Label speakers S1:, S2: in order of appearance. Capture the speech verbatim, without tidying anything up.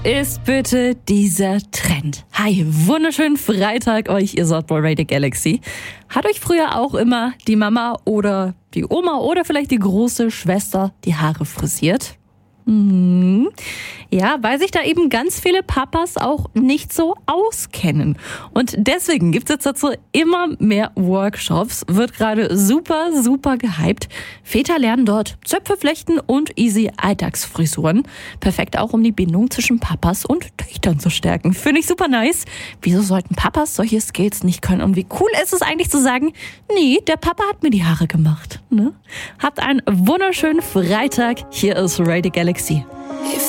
S1: ist bitte dieser Trend? Hi, wunderschönen Freitag euch, ihr seid bei Radio Galaxy. Hat euch früher auch immer die Mama oder die Oma oder vielleicht die große Schwester die Haare frisiert? Hm. Ja, weil sich da eben ganz viele Papas auch nicht so auskennen. Und deswegen gibt es jetzt dazu immer mehr Workshops. Wird gerade super, super gehypt. Väter lernen dort Zöpfe flechten und easy Alltagsfrisuren. Perfekt auch, um die Bindung zwischen Papas und Töchtern zu stärken. Finde ich super nice. Wieso sollten Papas solche Skills nicht können? Und wie cool ist es eigentlich zu sagen, nee, der Papa hat mir die Haare gemacht. Ne? Habt einen wunderschönen Freitag. Hier ist Radio Galaxy.